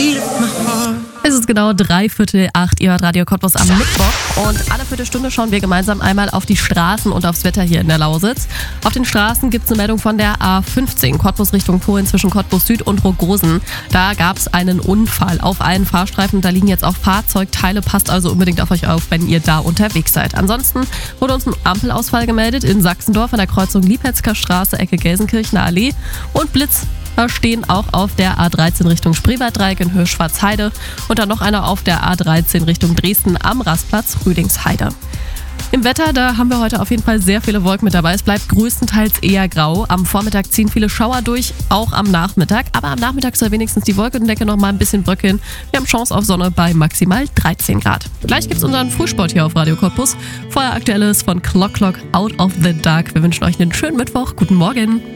Es ist genau 7:45, ihr hört Radio Cottbus am Mittwoch und alle Viertelstunde schauen wir gemeinsam einmal auf die Straßen und aufs Wetter hier in der Lausitz. Auf den Straßen gibt es eine Meldung von der A15, Cottbus Richtung Polen zwischen Cottbus Süd und Rogosen. Da gab es einen Unfall auf einen Fahrstreifen, da liegen jetzt auch Fahrzeugteile, passt also unbedingt auf euch auf, wenn ihr da unterwegs seid. Ansonsten wurde uns ein Ampelausfall gemeldet in Sachsendorf an der Kreuzung Liebhetzker Straße, Ecke Gelsenkirchener Allee und Blitz stehen auch auf der A13 Richtung Spreewalddreieck in Höhe Schwarzheide und dann noch einer auf der A13 Richtung Dresden am Rastplatz Rüdingsheide. Im Wetter, da haben wir heute auf jeden Fall sehr viele Wolken mit dabei. Es bleibt größtenteils eher grau. Am Vormittag ziehen viele Schauer durch, auch am Nachmittag. Aber am Nachmittag soll wenigstens die Wolkendecke noch mal ein bisschen bröckeln. Wir haben Chance auf Sonne bei maximal 13 Grad. Gleich gibt es unseren Frühsport hier auf Radio Cottbus. Vorher Aktuelles von Clock Out of the Dark. Wir wünschen euch einen schönen Mittwoch. Guten Morgen.